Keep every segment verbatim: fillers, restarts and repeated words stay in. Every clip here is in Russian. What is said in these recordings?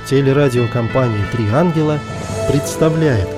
Телерадиокомпания «Три ангела» представляет.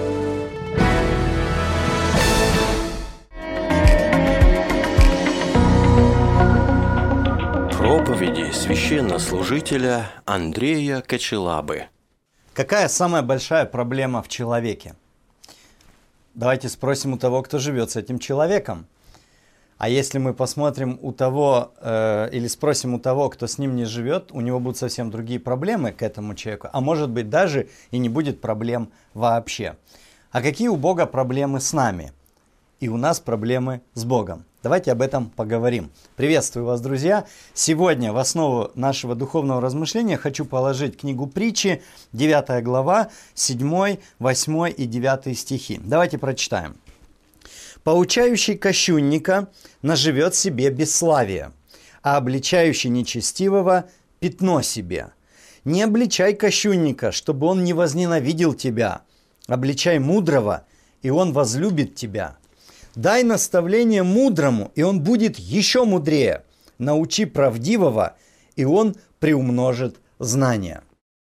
Проповеди священнослужителя Андрея Кочелабы. Какая самая большая проблема в человеке? Давайте спросим у того, кто живет с этим человеком. А если мы посмотрим у того, э, или спросим у того, кто с ним не живет, у него будут совсем другие проблемы к этому человеку, а может быть даже и не будет проблем вообще. А какие у Бога проблемы с нами? И у нас проблемы с Богом. Давайте об этом поговорим. Приветствую вас, друзья! Сегодня в основу нашего духовного размышления хочу положить книгу Притчи, девятая глава, седьмой, восьмой и девятый стихи. Давайте прочитаем. «Поучающий кощунника наживет себе бесславие, а обличающий нечестивого пятно себе. Не обличай кощунника, чтобы он не возненавидел тебя. Обличай мудрого, и он возлюбит тебя. Дай наставление мудрому, и он будет еще мудрее. Научи правдивого, и он приумножит знания».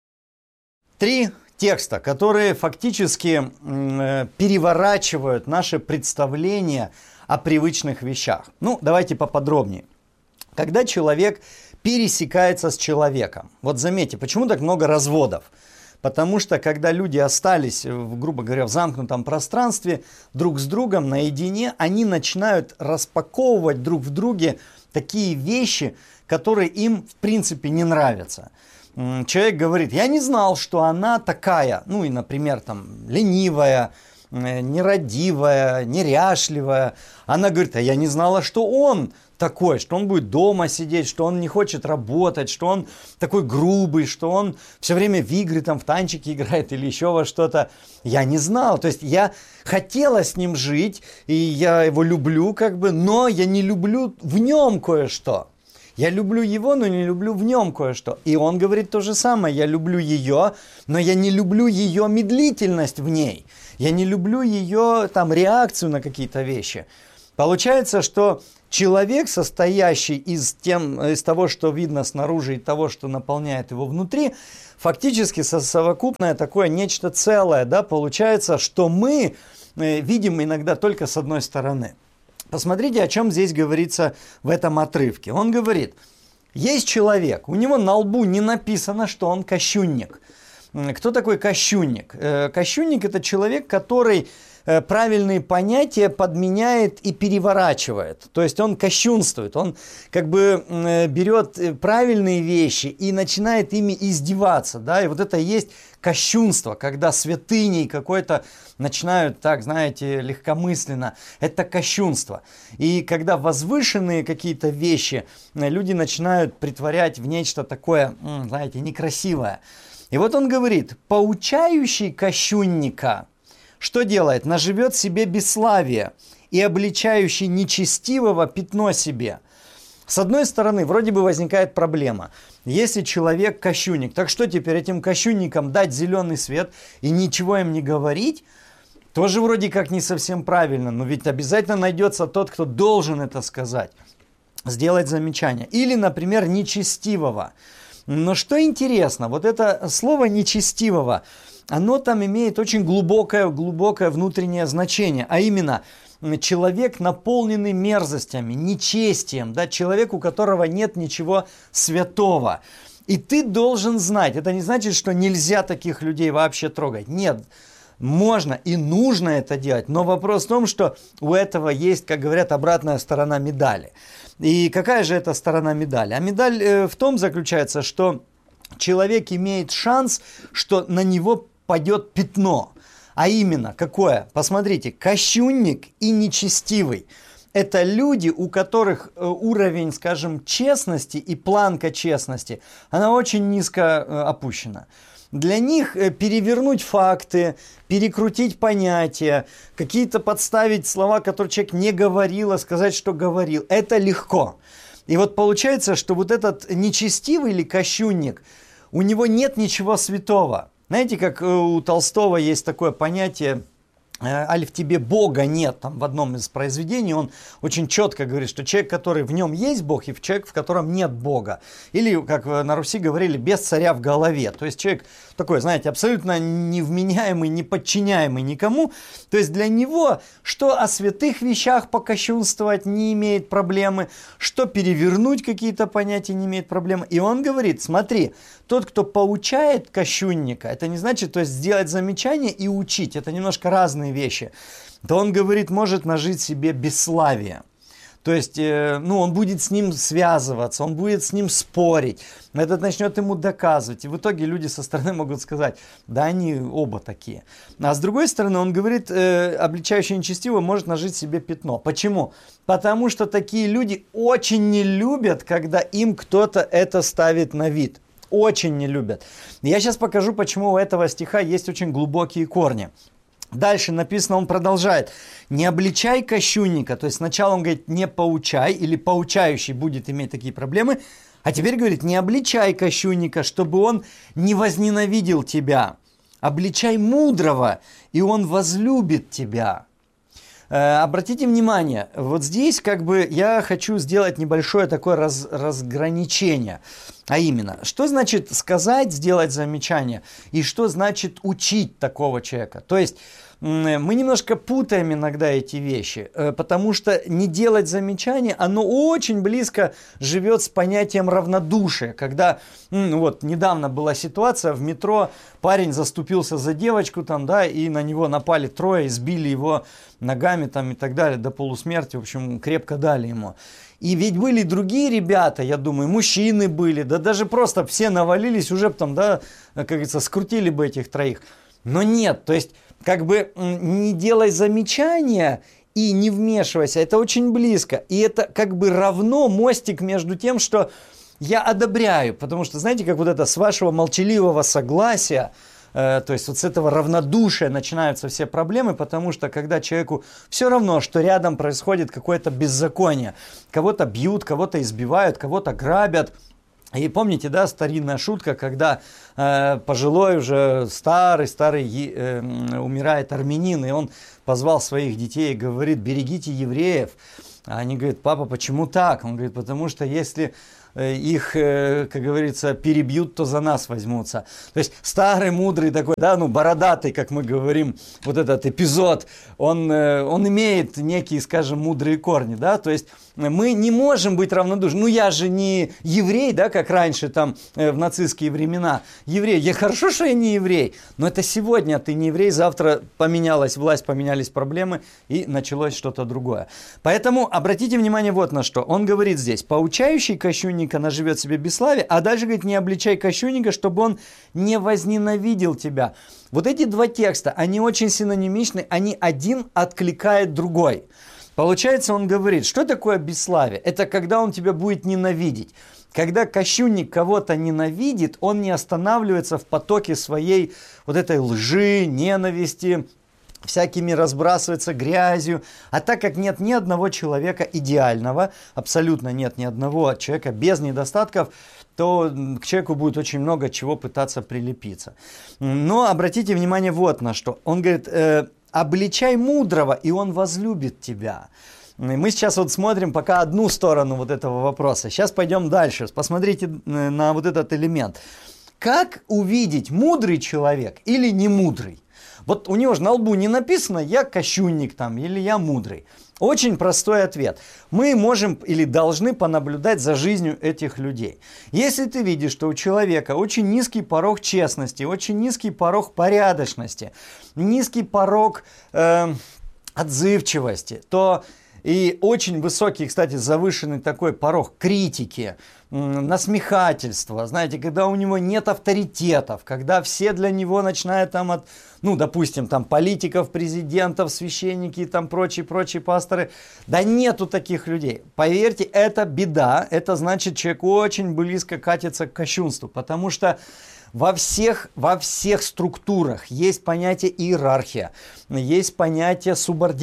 Три текста, которые фактически э, переворачивают наше представление о привычных вещах. Ну, давайте поподробнее. Когда человек пересекается с человеком. Вот заметьте, почему так много разводов? Потому что, когда люди остались, грубо говоря, в замкнутом пространстве, друг с другом наедине, они начинают распаковывать друг в друге такие вещи, которые им, в принципе, не нравятся. Человек говорит: я не знал, что она такая, ну и, например, там, ленивая, нерадивая, неряшливая. Она говорит: а я не знала, что он такой, что он будет дома сидеть, что он не хочет работать, что он такой грубый, что он все время в игры, там, в танчики играет или еще во что-то. Я не знал. То есть я хотела с ним жить, и я его люблю, как бы, но я не люблю в нем кое-что. Я люблю его, но не люблю в нем кое-что. И он говорит то же самое. Я люблю ее, но я не люблю ее медлительность в ней. Я не люблю ее там реакцию на какие-то вещи. Получается, что человек, состоящий из, тем, из того, что видно снаружи, и того, что наполняет его внутри, фактически совокупное такое нечто целое. Да? Получается, что мы видим иногда только с одной стороны. Посмотрите, о чем здесь говорится в этом отрывке. Он говорит: есть человек, у него на лбу не написано, что он кощунник. Кто такой кощунник? Кощунник – это человек, который правильные понятия подменяет и переворачивает. То есть он кощунствует, он как бы берет правильные вещи и начинает ими издеваться. Да? И вот это и есть кощунство, когда святыней какой-то начинают, так, знаете, легкомысленно. Это кощунство. И когда возвышенные какие-то вещи люди начинают притворять в нечто такое, знаете, некрасивое. И вот он говорит: поучающий кощунника что делает? Наживет себе бесславие, и обличающий нечестивого пятно себе. С одной стороны, вроде бы возникает проблема. Если человек кощунник, так что теперь этим кощунникам дать зеленый свет и ничего им не говорить? Тоже вроде как не совсем правильно, но ведь обязательно найдется тот, кто должен это сказать, сделать замечание. Или, например, нечестивого. Но что интересно, вот это слово нечестивого, оно там имеет очень глубокое, глубокое внутреннее значение, а именно человек, наполненный мерзостями, нечестием, да, человек, у которого нет ничего святого. И ты должен знать, это не значит, что нельзя таких людей вообще трогать. Нет, можно и нужно это делать, но вопрос в том, что у этого есть, как говорят, обратная сторона медали. И какая же это сторона медали? А медаль э, в том заключается, что человек имеет шанс, что на него падет пятно. А именно, какое? Посмотрите, кощунник и нечестивый. Это люди, у которых уровень, скажем, честности и планка честности, она очень низко опущена. Для них перевернуть факты, перекрутить понятия, какие-то подставить слова, которые человек не говорил, а сказать, что говорил, это легко. И вот получается, что вот этот нечестивый или кощунник, у него нет ничего святого. Знаете, как у Толстого есть такое понятие али в тебе Бога нет, там в одном из произведений он очень четко говорит, что человек, который в нем есть Бог, и человек, в котором нет Бога. Или, как на Руси говорили, без царя в голове. То есть человек такой, знаете, абсолютно невменяемый, неподчиняемый никому. То есть для него, что о святых вещах покощунствовать не имеет проблемы, что перевернуть какие-то понятия не имеет проблемы. И он говорит, смотри, тот, кто поучает кощунника, это не значит, то есть сделать замечание и учить, это немножко разные вещи, то он говорит, может нажить себе бесславие. То есть, э, ну, он будет с ним связываться, он будет с ним спорить, этот начнет ему доказывать. И в итоге люди со стороны могут сказать, да, они оба такие. А с другой стороны, он говорит, э, обличающий нечестиво может нажить себе пятно. Почему? Потому что такие люди очень не любят, когда им кто-то это ставит на вид. Очень не любят. Я сейчас покажу, почему у этого стиха есть очень глубокие корни. Дальше написано, он продолжает. Не обличай кощунника. То есть сначала он говорит, не поучай, или поучающий будет иметь такие проблемы. А теперь говорит, не обличай кощунника, чтобы он не возненавидел тебя. Обличай мудрого, и он возлюбит тебя. Э, обратите внимание, вот здесь как бы я хочу сделать небольшое такое раз, разграничение. А именно, что значит сказать, сделать замечание, и что значит учить такого человека. То есть мы немножко путаем иногда эти вещи, потому что не делать замечание, оно очень близко живет с понятием равнодушия. Когда, ну вот, недавно была ситуация в метро, парень заступился за девочку там, да, и на него напали трое, избили его ногами там и так далее до полусмерти, в общем, крепко дали ему. И ведь были другие ребята, я думаю, мужчины были, да даже просто все навалились, уже там, да, как говорится, скрутили бы этих троих. Но нет, то есть, как бы не делай замечания и не вмешивайся, это очень близко. И это как бы равно мостик между тем, что я одобряю, потому что, знаете, как вот это с вашего молчаливого согласия, то есть вот с этого равнодушия начинаются все проблемы, потому что когда человеку все равно, что рядом происходит какое-то беззаконие, кого-то бьют, кого-то избивают, кого-то грабят. И помните, да, старинная шутка, когда э, пожилой уже старый-старый э, умирает армянин, и он позвал своих детей и говорит, берегите евреев. А они говорят, папа, почему так? Он говорит, потому что если их, как говорится, перебьют, то за нас возьмутся. То есть старый, мудрый такой, да, ну, бородатый, как мы говорим, вот этот эпизод, он, он имеет некие, скажем, мудрые корни, да, то есть мы не можем быть равнодушны. Ну, я же не еврей, да, как раньше там в нацистские времена. Еврей, я хорошо, что я не еврей, но это сегодня ты не еврей, завтра поменялась власть, поменялись проблемы и началось что-то другое. Поэтому обратите внимание вот на что. Он говорит здесь, поучающий кощунника наживет себе бесславие, а дальше говорит, не обличай кощунника, чтобы он не возненавидел тебя. Вот эти два текста, они очень синонимичны, они один откликает другой. Получается, он говорит, что такое бесславие? Это когда он тебя будет ненавидеть. Когда кощунник кого-то ненавидит, он не останавливается в потоке своей вот этой лжи, ненависти, всякими разбрасывается грязью. А так как нет ни одного человека идеального, абсолютно нет ни одного человека без недостатков, то к человеку будет очень много чего пытаться прилепиться. Но обратите внимание вот на что. Он говорит, э, обличай мудрого, и он возлюбит тебя. Мы сейчас вот смотрим пока одну сторону вот этого вопроса. Сейчас пойдем дальше. Посмотрите на вот этот элемент. Как увидеть, мудрый человек или не мудрый? Вот у него же на лбу не написано «я кощунник» там, или «я мудрый». Очень простой ответ. Мы можем или должны понаблюдать за жизнью этих людей. Если ты видишь, что у человека очень низкий порог честности, очень низкий порог порядочности, низкий порог э, отзывчивости, то и очень высокий, кстати, завышенный такой порог критики, насмехательства, знаете, когда у него нет авторитетов, когда все для него начинают там от, ну, допустим, там политиков, президентов, священники и там прочие-прочие пасторы, да нету таких людей. Поверьте, это беда, это значит, человек очень близко катится к кощунству, потому что Во всех, во всех структурах есть понятие иерархия, есть понятие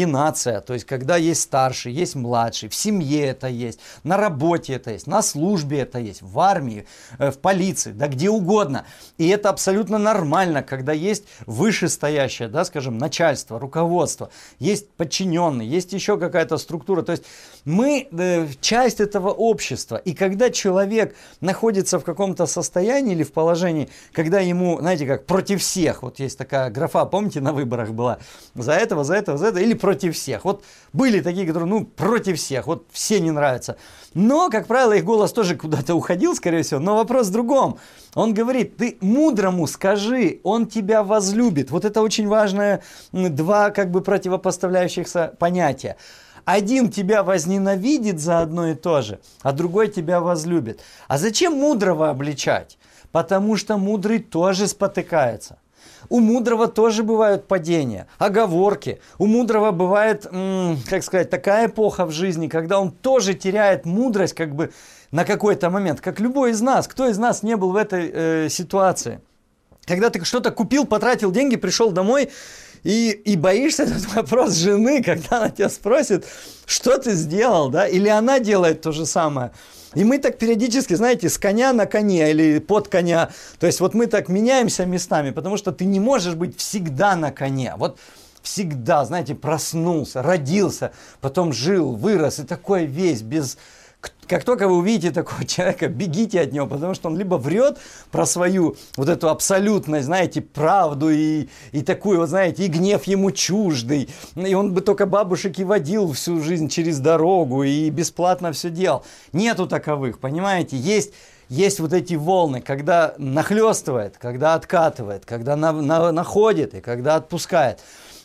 субординация, то есть когда есть старший, есть младший, в семье это есть, на работе это есть, на службе службе это есть, в армии, в полиции, да где угодно. И это абсолютно нормально, когда есть вышестоящее, да, скажем, начальство, руководство, есть подчиненные, есть еще какая-то структура. То есть мы э, часть этого общества. И когда человек находится в каком-то состоянии или в положении, когда ему, знаете, как против всех, вот есть такая графа, помните, на выборах была, за этого, за этого, за этого, или против всех. Вот были такие, которые, ну, против всех, вот все не нравятся. Но, как правило, их голос тоже куда-то уходил, скорее всего. Но вопрос в другом. Он говорит, ты мудрому скажи, он тебя возлюбит. Вот это очень важное, два как бы противопоставляющихся понятия. Один тебя возненавидит за одно и то же, а другой тебя возлюбит. А зачем мудрого обличать? Потому что мудрый тоже спотыкается. У мудрого тоже бывают падения, оговорки. У мудрого бывает, м, как сказать, такая эпоха в жизни, когда он тоже теряет мудрость как бы на какой-то момент. Как любой из нас. Кто из нас не был в этой э, ситуации? Когда ты что-то купил, потратил деньги, пришел домой и, и боишься этот вопрос жены, когда она тебя спросит, что ты сделал, да? Или она делает то же самое. И мы так периодически, знаете, с коня на коне или под коня. То есть вот мы так меняемся местами, потому что ты не можешь быть всегда на коне. Вот всегда, знаете, проснулся, родился, потом жил, вырос и такой весь без... Как только вы увидите такого человека, бегите от него, потому что он либо врет про свою вот эту абсолютность, знаете, правду и, и такую, вот знаете, и гнев ему чуждый, и он бы только бабушек и водил всю жизнь через дорогу и бесплатно все делал. Нету таковых, понимаете, есть... Есть вот эти волны, когда нахлестывает, когда откатывает, когда на, на, находит и когда отпускает.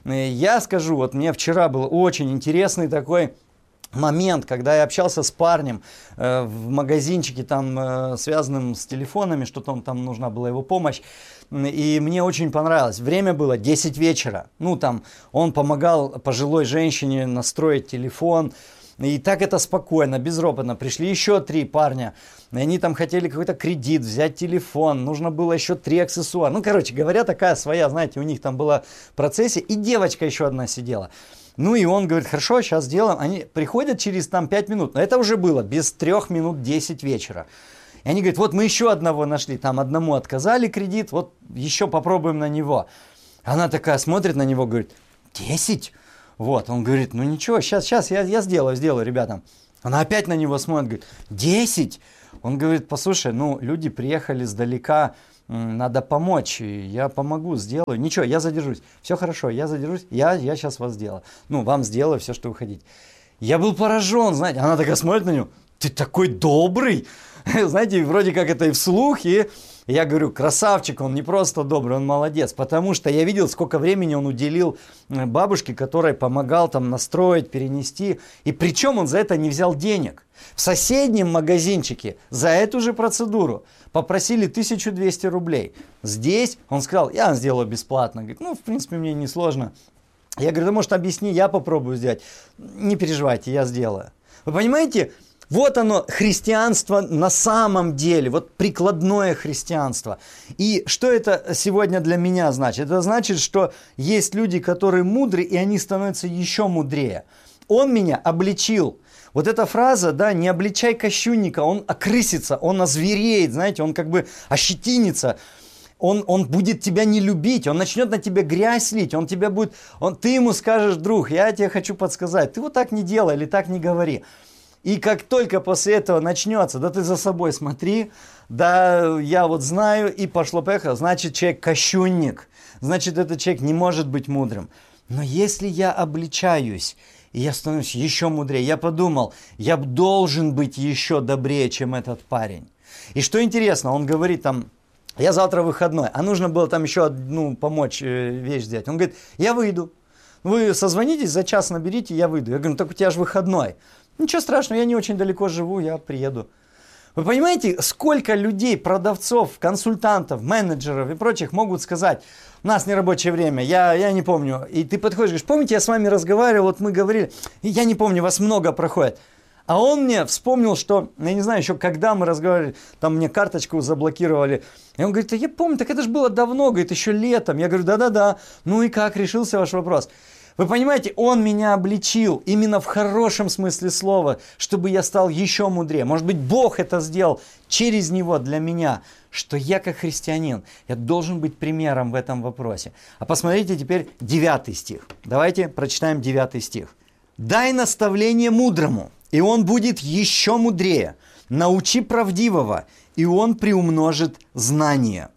Я скажу, вот мне вчера был очень интересный такой момент, когда я общался с парнем э, в магазинчике, там, э, связанным с телефонами, что-то он, там нужна была его помощь. И мне очень понравилось. Время было десять вечера. Ну, там, он помогал пожилой женщине настроить телефон. И так это спокойно, безропотно. Пришли еще три парня. И они там хотели какой-то кредит, взять телефон. Нужно было еще три аксессуара. Ну, короче говоря, такая своя, знаете, у них там была в процессе. И девочка еще одна сидела. Ну, и он говорит, хорошо, сейчас сделаем. Они приходят через там пять минут. Но это уже было без трех минут десять вечера. И они говорят, вот мы еще одного нашли. Там одному отказали кредит, вот еще попробуем на него. Она такая смотрит на него, говорит, десять? Вот, он говорит, ну ничего, сейчас, сейчас я, я сделаю, сделаю, ребятам. Она опять на него смотрит, говорит, десять? Он говорит, послушай, ну люди приехали сдалека, надо помочь, я помогу, сделаю. Ничего, я задержусь, все хорошо, я задержусь, я, я сейчас вас сделаю. Ну, вам сделаю все, что вы хотите. Я был поражен, знаете, она такая смотрит на него, ты такой добрый. Знаете, вроде как это и вслух, и я говорю, красавчик, он не просто добрый, он молодец, потому что я видел, сколько времени он уделил бабушке, которой помогал там настроить, перенести, и причем он за это не взял денег. В соседнем магазинчике за эту же процедуру попросили тысячу двести рублей. Здесь он сказал, я сделаю бесплатно. Говорит, ну, в принципе, мне не сложно. Я говорю, да может объясни, я попробую сделать. Не переживайте, я сделаю. Вы понимаете? Вот оно, христианство на самом деле, вот прикладное христианство. И что это сегодня для меня значит? Это значит, что есть люди, которые мудры, и они становятся еще мудрее. Он меня обличил. Вот эта фраза, да, не обличай кощунника, он окрысится, он озвереет, знаете, он как бы ощетинится. Он, он будет тебя не любить, он начнет на тебя грязь лить, он тебя будет, он, ты ему скажешь, друг, я тебе хочу подсказать, ты вот так не делай или так не говори. И как только после этого начнется, да ты за собой смотри, да я вот знаю, и пошло-поехало, значит человек кощунник, значит этот человек не может быть мудрым. Но если я обличаюсь, и я становлюсь еще мудрее, я подумал, я должен быть еще добрее, чем этот парень. И что интересно, он говорит там, я завтра выходной, а нужно было там еще одну помочь э, вещь взять. Он говорит, я выйду, вы созвонитесь, за час наберите, я выйду. Я говорю, ну так у тебя же выходной. Ничего страшного, я не очень далеко живу, я приеду. Вы понимаете, сколько людей, продавцов, консультантов, менеджеров и прочих могут сказать, у нас нерабочее время, я, я не помню. И ты подходишь, говоришь, помните, я с вами разговаривал, вот мы говорили, я не помню, вас много проходит. А он мне вспомнил, что, я не знаю, еще когда мы разговаривали, там мне карточку заблокировали. И он говорит, да я помню, так это же было давно, говорит, еще летом. Я говорю, да-да-да, ну и как, решился ваш вопрос? Вы понимаете, Он меня обличил именно в хорошем смысле слова, чтобы я стал еще мудрее. Может быть, Бог это сделал через Него для меня, что я как христианин, я должен быть примером в этом вопросе. А посмотрите теперь девятый стих. Давайте прочитаем девятый стих. «Дай наставление мудрому, и он будет еще мудрее. Научи правдивого, и он приумножит знания».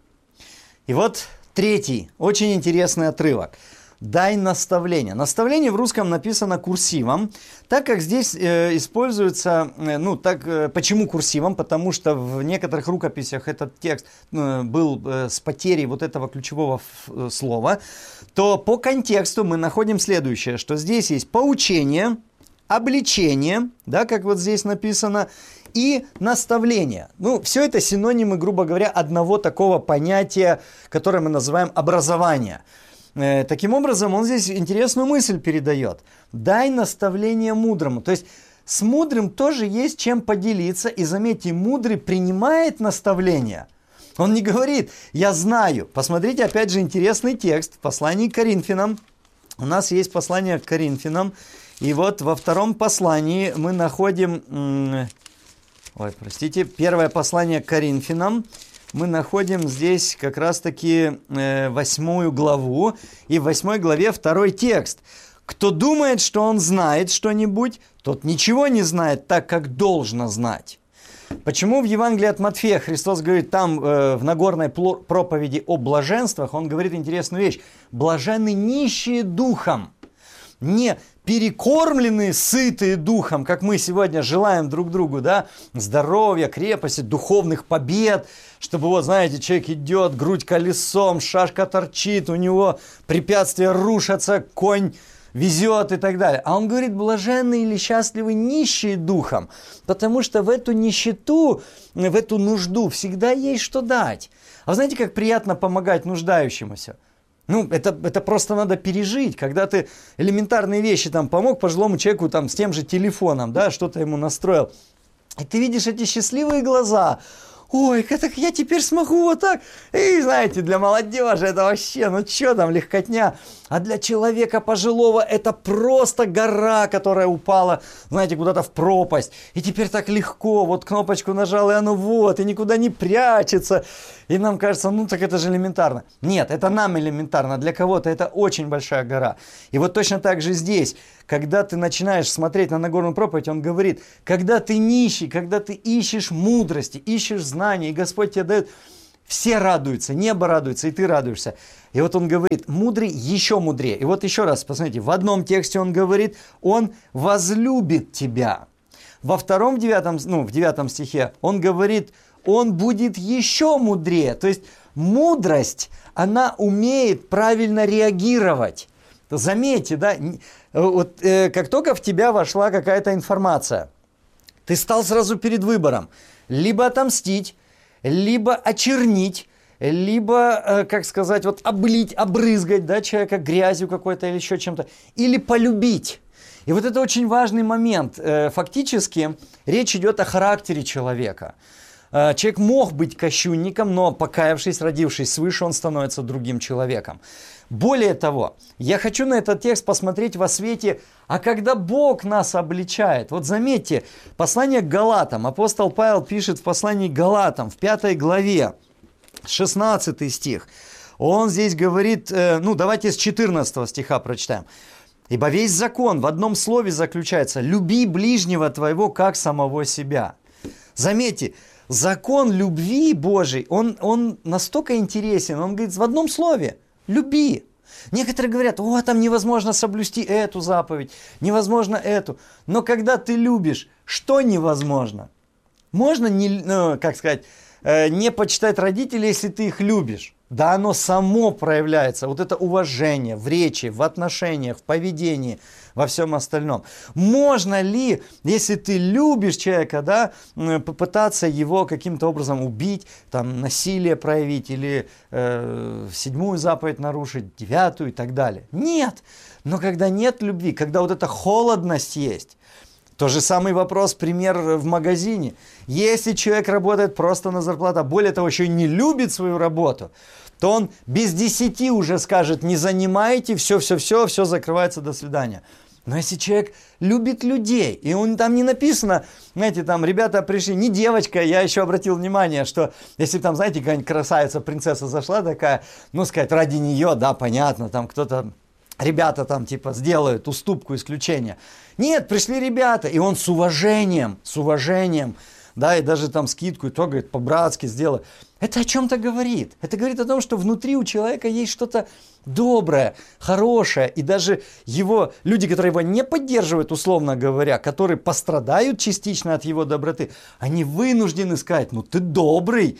И вот третий, очень интересный отрывок. «Дай наставление». Наставление в русском написано курсивом, так как здесь э, используется, э, ну, так, э, почему курсивом? Потому что в некоторых рукописях этот текст э, был э, с потерей вот этого ключевого э, слова, то по контексту мы находим следующее, что здесь есть поучение, обличение, да, как вот здесь написано, и наставление. Ну, все это синонимы, грубо говоря, одного такого понятия, которое мы называем образование. Э, таким образом, он здесь интересную мысль передает. Дай наставление мудрому. То есть, с мудрым тоже есть чем поделиться. И заметьте, мудрый принимает наставление. Он не говорит, я знаю. Посмотрите, опять же, интересный текст в послании к Коринфянам. У нас есть послание к Коринфянам. И вот во втором послании мы находим... Ой, простите, первое послание к Коринфянам. Мы находим здесь как раз-таки э, восьмую главу, и в восьмой главе второй текст. «Кто думает, что он знает что-нибудь, тот ничего не знает так, как должно знать». Почему в Евангелии от Матфея Христос говорит там э, в Нагорной проповеди о блаженствах, он говорит интересную вещь. «Блаженны нищие духом». Не перекормленные, сытые духом, как мы сегодня желаем друг другу, да, здоровья, крепости, духовных побед, чтобы, вот, знаете, человек идет, грудь колесом, шашка торчит, у него препятствия рушатся, конь везет и так далее. А он говорит, блаженные или счастливы нищие духом, потому что в эту нищету, в эту нужду всегда есть что дать. А вы знаете, как приятно помогать нуждающемуся? Ну, это, это просто надо пережить, когда ты элементарные вещи там помог пожилому человеку там с тем же телефоном, да, что-то ему настроил. И ты видишь эти счастливые глаза. Ой, как я теперь смогу вот так. И знаете, для молодежи это вообще, ну что там, легкотня. А для человека пожилого это просто гора, которая упала, знаете, куда-то в пропасть. И теперь так легко, вот кнопочку нажал, и оно вот, и никуда не прячется. И нам кажется, ну так это же элементарно. Нет, это нам элементарно, для кого-то это очень большая гора. И вот точно так же здесь, когда ты начинаешь смотреть на Нагорную проповедь, он говорит, когда ты нищий, когда ты ищешь мудрости, ищешь знаний, и Господь тебе дает, все радуются, небо радуется, и ты радуешься. И вот он говорит, мудрый еще мудрее. И вот еще раз, посмотрите, в одном тексте он говорит, он возлюбит тебя. Во втором, девятом, ну, в девятом стихе он говорит, он будет еще мудрее. То есть мудрость, она умеет правильно реагировать. Заметьте, да, вот, э, как только в тебя вошла какая-то информация, ты стал сразу перед выбором. Либо отомстить, либо очернить, либо, э, как сказать, вот облить, обрызгать, да, человека грязью какой-то или еще чем-то, или полюбить. И вот это очень важный момент. Э, фактически речь идет о характере человека. Э, человек мог быть кощунником, но покаявшись, родившись свыше, он становится другим человеком. Более того, я хочу на этот текст посмотреть во свете, а когда Бог нас обличает. Вот заметьте, послание к Галатам, апостол Павел пишет в послании к Галатам, в пятой главе, шестнадцатый стих. Он здесь говорит, э, ну давайте с четырнадцатого стиха прочитаем. «Ибо весь закон в одном слове заключается, люби ближнего твоего, как самого себя». Заметьте, закон любви Божий, он, он настолько интересен, он говорит в одном слове. Люби. Некоторые говорят, о, там невозможно соблюсти эту заповедь, невозможно эту. Но когда ты любишь, что невозможно? Можно, не, ну, как сказать, э, не почитать родителей, если ты их любишь. Да оно само проявляется, вот это уважение в речи, в отношениях, в поведении, во всем остальном. Можно ли, если ты любишь человека, да, попытаться его каким-то образом убить, там, насилие проявить или э, седьмую заповедь нарушить, девятую и так далее? Нет. Но когда нет любви, когда вот эта холодность есть, то же самый вопрос, пример в магазине. Если человек работает просто на зарплату, а более того, еще и не любит свою работу, то он без десяти уже скажет: не занимайте, все-все-все, все закрывается, до свидания. Но если человек любит людей, и он, там не написано, знаете, там ребята пришли, не девочка, я еще обратил внимание, что если там, знаете, какая-нибудь красавица, принцесса зашла такая, ну, сказать, ради нее, да, понятно, там кто-то, ребята там типа сделают уступку, исключение. Нет, пришли ребята, и он с уважением, с уважением, да, и даже там скидку, и то, говорит, по-братски сделай. Это о чем-то говорит. Это говорит о том, что внутри у человека есть что-то доброе, хорошее. И даже его, люди, которые его не поддерживают, условно говоря, которые пострадают частично от его доброты, они вынуждены сказать: ну ты добрый,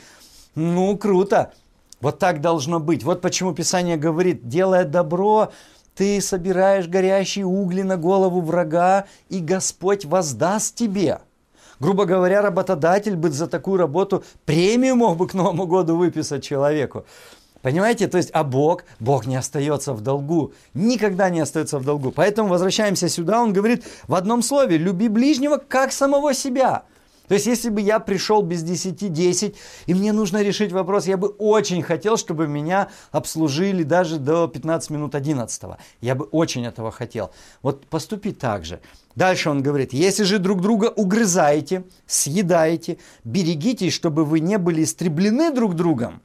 ну круто. Вот так должно быть. Вот почему Писание говорит: делая добро, ты собираешь горящие угли на голову врага, и Господь воздаст тебе. Грубо говоря, работодатель бы за такую работу премию мог бы к Новому году выписать человеку. Понимаете? То есть, а Бог, Бог не остается в долгу. Никогда не остается в долгу. Поэтому возвращаемся сюда, он говорит в одном слове: люби ближнего как самого себя. То есть, если бы я пришел без десяти десять, и мне нужно решить вопрос, я бы очень хотел, чтобы меня обслужили даже до пятнадцати минут одиннадцатого. Я бы очень этого хотел. Вот поступи так же. Дальше он говорит: если же друг друга угрызаете, съедаете, берегитесь, чтобы вы не были истреблены друг другом.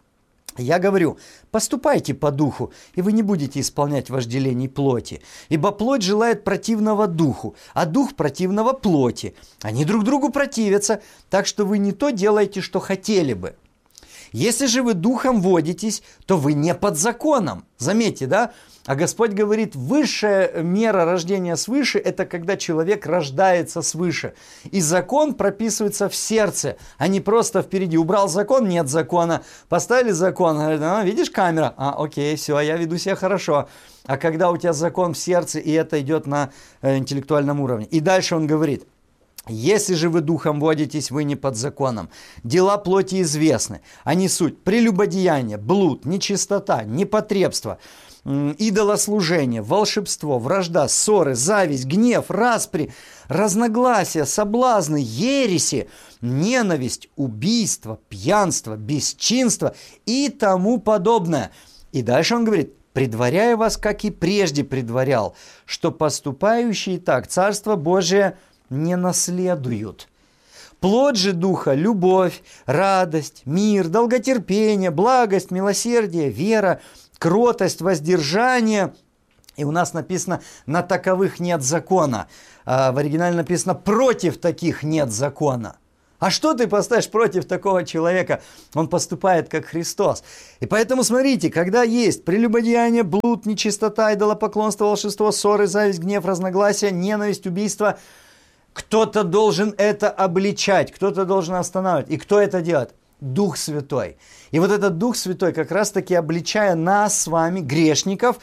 Я говорю: поступайте по духу, и вы не будете исполнять вожделений плоти. Ибо плоть желает противного духу, а дух противного плоти. Они друг другу противятся, так что вы не то делаете, что хотели бы. Если же вы духом водитесь, то вы не под законом. Заметьте, да? А Господь говорит, высшая мера рождения свыше – это когда человек рождается свыше. И закон прописывается в сердце, а не просто впереди. Убрал закон, нет закона. Поставили закон, говорит: а, видишь, камера? А, окей, все, я веду себя хорошо. А когда у тебя закон в сердце, и это идет на э, интеллектуальном уровне. И дальше он говорит: если же вы духом водитесь, вы не под законом. Дела плоти известны. Они суть: прелюбодеяние, блуд, нечистота, непотребство, идолослужение, волшебство, вражда, ссоры, зависть, гнев, распри, разногласия, соблазны, ереси, ненависть, убийство, пьянство, бесчинство и тому подобное. И дальше он говорит: предваряя вас, как и прежде предварял, что поступающие так Царство Божие не наследуют. Плоть же духа – любовь, радость, мир, долготерпение, благость, милосердие, вера, кротость, воздержание. И у нас написано: на таковых нет закона. А в оригинале написано: против таких нет закона. А что ты поставишь против такого человека? Он поступает как Христос. И поэтому смотрите, когда есть прелюбодеяние, блуд, нечистота, идолопоклонство, волшебство, ссоры, зависть, гнев, разногласия, ненависть, убийство, кто-то должен это обличать, кто-то должен останавливать. И кто это делает? Дух Святой. И вот этот Дух Святой, как раз-таки обличая нас с вами, грешников,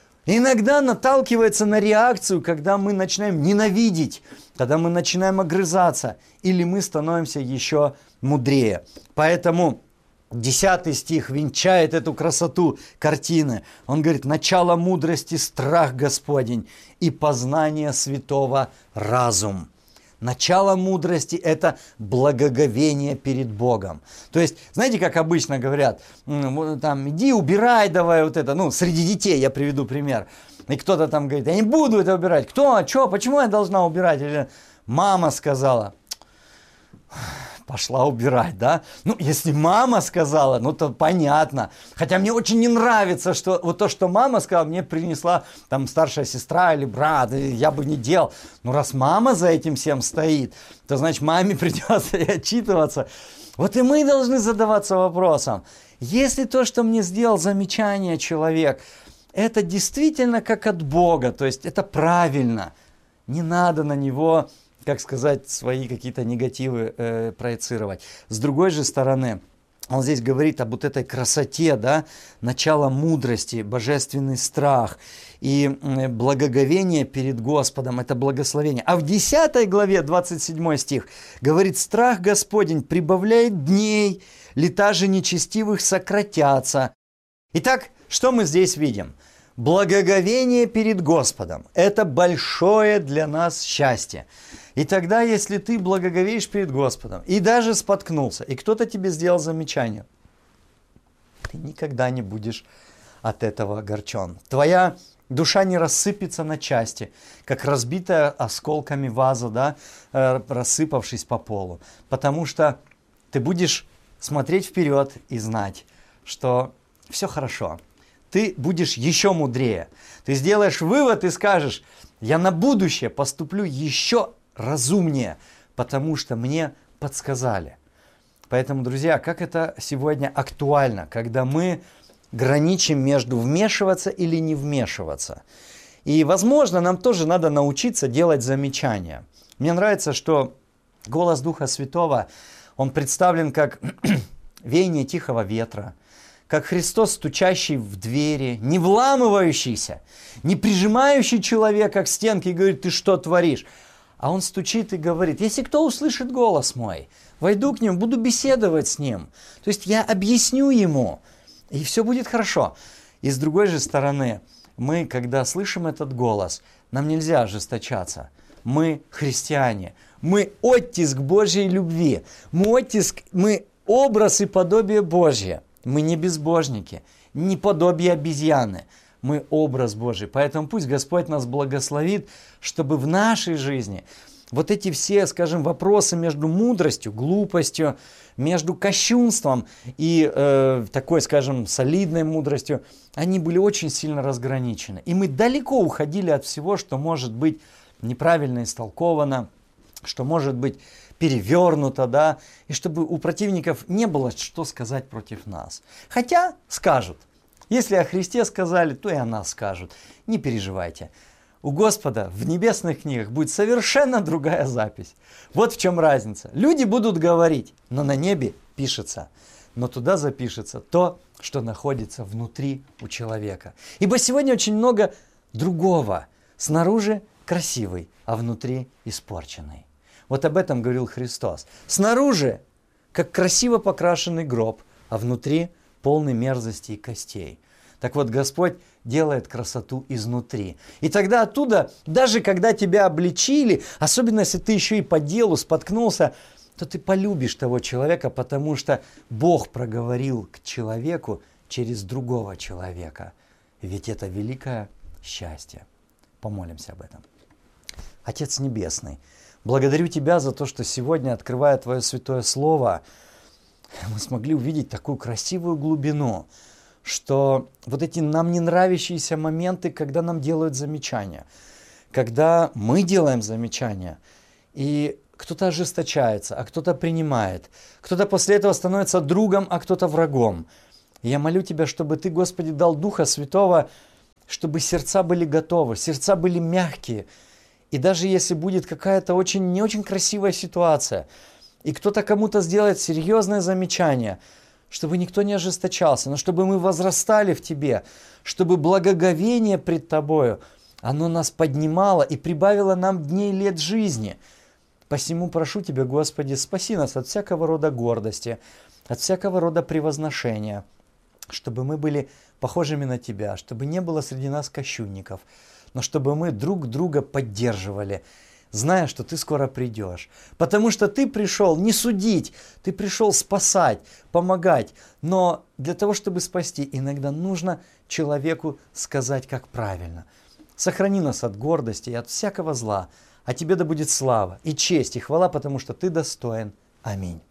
иногда наталкивается на реакцию, когда мы начинаем ненавидеть, когда мы начинаем огрызаться, или мы становимся еще мудрее. Поэтому десятый стих венчает эту красоту картины. Он говорит: начало мудрости – страх Господень, и познание святого – разум. Начало мудрости – это благоговение перед Богом. То есть, знаете, как обычно говорят, там, иди убирай давай вот это, ну, среди детей я приведу пример. И кто-то там говорит: я не буду это убирать. Кто? Что? Почему я должна убирать? Или мама сказала. Пошла убирать, да? Ну, если мама сказала, ну, то понятно. Хотя мне очень не нравится, что вот то, что мама сказала, мне принесла там старшая сестра или брат, и я бы не делал. Ну, раз мама за этим всем стоит, то, значит, маме придется и отчитываться. Вот и мы должны задаваться вопросом: если то, что мне сделал замечание человек, это действительно как от Бога, то есть это правильно, не надо на него, как сказать, свои какие-то негативы э, проецировать. С другой же стороны, он здесь говорит об вот этой красоте, да, начало мудрости, божественный страх и э, благоговение перед Господом, это благословение. А в десятой главе, двадцать седьмой стих, говорит: страх Господень прибавляет дней, лета же нечестивых сократятся. Итак, что мы здесь видим? Благоговение перед Господом – это большое для нас счастье. И тогда, если ты благоговеешь перед Господом, и даже споткнулся, и кто-то тебе сделал замечание, ты никогда не будешь от этого огорчен. Твоя душа не рассыпется на части, как разбитая осколками ваза, да, рассыпавшись по полу. Потому что ты будешь смотреть вперед и знать, что все хорошо. Ты будешь еще мудрее. Ты сделаешь вывод и скажешь: я на будущее поступлю еще разумнее, потому что мне подсказали. Поэтому, друзья, как это сегодня актуально, когда мы граничим между вмешиваться или не вмешиваться. И, возможно, нам тоже надо научиться делать замечания. Мне нравится, что голос Духа Святого, он представлен как веяние тихого ветра, как Христос, стучащий в двери, не вламывающийся, не прижимающий человека к стенке и говорит: ты что творишь? А он стучит и говорит: если кто услышит голос мой, войду к нему, буду беседовать с ним. То есть я объясню ему, и все будет хорошо. И с другой же стороны, мы, когда слышим этот голос, нам нельзя ожесточаться. Мы христиане, мы оттиск Божьей любви, мы оттиск, мы образ и подобие Божье. Мы не безбожники, не подобие обезьяны. Мы образ Божий. Поэтому пусть Господь нас благословит, чтобы в нашей жизни вот эти все, скажем, вопросы между мудростью, глупостью, между кощунством и э, такой, скажем, солидной мудростью, они были очень сильно разграничены. И мы далеко уходили от всего, что может быть неправильно истолковано, что может быть перевернуто, да, и чтобы у противников не было что сказать против нас. Хотя скажут. Если о Христе сказали, то и о нас скажут. Не переживайте. У Господа в небесных книгах будет совершенно другая запись. Вот в чем разница. Люди будут говорить, но на небе пишется. Но туда запишется то, что находится внутри у человека. Ибо сегодня очень много другого. Снаружи красивый, а внутри испорченный. Вот об этом говорил Христос. Снаружи, как красиво покрашенный гроб, а внутри полный мерзости и костей. Так вот, Господь делает красоту изнутри. И тогда оттуда, даже когда тебя обличили, особенно если ты еще и по делу споткнулся, то ты полюбишь того человека, потому что Бог проговорил к человеку через другого человека. Ведь это великое счастье. Помолимся об этом. Отец Небесный, благодарю Тебя за то, что сегодня, открывая Твое Святое Слово, мы смогли увидеть такую красивую глубину, что вот эти нам не нравящиеся моменты, когда нам делают замечания, когда мы делаем замечания, и кто-то ожесточается, а кто-то принимает, кто-то после этого становится другом, а кто-то врагом. И я молю Тебя, чтобы Ты, Господи, дал Духа Святого, чтобы сердца были готовы, сердца были мягкие. И даже если будет какая-то очень, не очень красивая ситуация, и кто-то кому-то сделает серьезное замечание, чтобы никто не ожесточался, но чтобы мы возрастали в Тебе, чтобы благоговение пред Тобою, оно нас поднимало и прибавило нам дней лет жизни. Посему прошу Тебя, Господи, спаси нас от всякого рода гордости, от всякого рода превозношения, чтобы мы были похожими на Тебя, чтобы не было среди нас кощунников, но чтобы мы друг друга поддерживали, зная, что Ты скоро придешь. Потому что Ты пришел не судить, Ты пришел спасать, помогать. Но для того, чтобы спасти, иногда нужно человеку сказать, как правильно. Сохрани нас от гордости и от всякого зла. А Тебе да будет слава и честь и хвала, потому что Ты достоин. Аминь.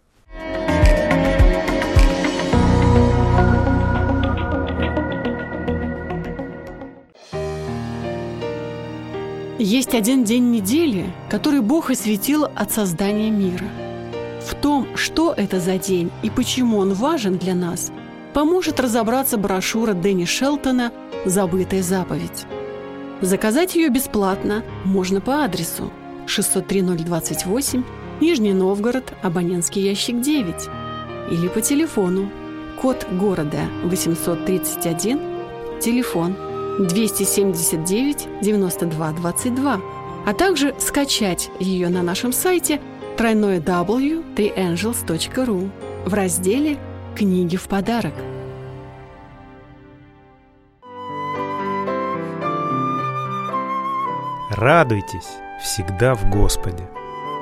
Есть один день недели, который Бог осветил от создания мира. В том, что это за день и почему он важен для нас, поможет разобраться брошюра Дэнни Шелтона «Забытая заповедь». Заказать ее бесплатно можно по адресу шестьсот три ноль двадцать восемь, Нижний Новгород, абонентский ящик девять, или по телефону, код города восемьсот тридцать один, телефон двести семьдесят девять девяносто два двадцать два, а также скачать ее на нашем сайте дабл ю дабл ю дабл ю точка три энджелс точка ру в разделе «Книги в подарок». Радуйтесь всегда в Господе.